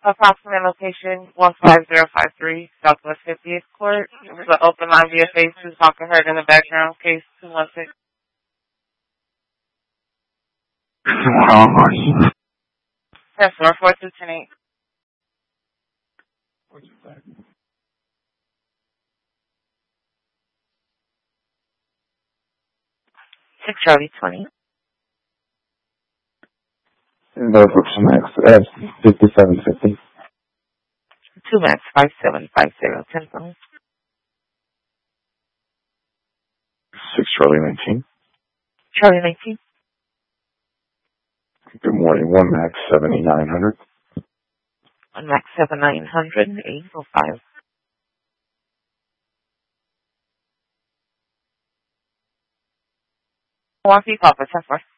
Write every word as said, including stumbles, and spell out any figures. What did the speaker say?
Approximate location one five zero five three Southwest fiftieth Court. The open line via phase two. Talking heard in the background. Case two one six. Yes, four four two ten eight. Six Charlie twenty. No, Max S fifty seven fifty. Two Max five seven five zero ten phone. Six Charlie nineteen. Charlie nineteen. Good morning. One Max seventy nine hundred. One Max seven nine hundred eight oh five. Milwaukee, call for ten four.